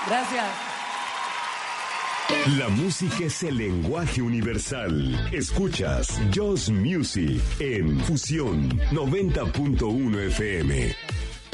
Gracias. La música es el lenguaje universal. Escuchas Just Music en Fusión 90.1 FM.